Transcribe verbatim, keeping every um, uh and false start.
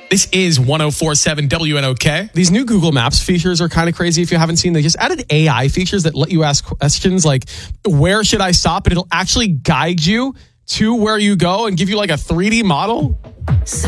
This is one oh four point seven W N O K. These new Google Maps features are kind of crazy if you haven't seen. They just added A I features that let you ask questions like, where should I stop? And it'll actually guide you to where you go and give you like a three D model.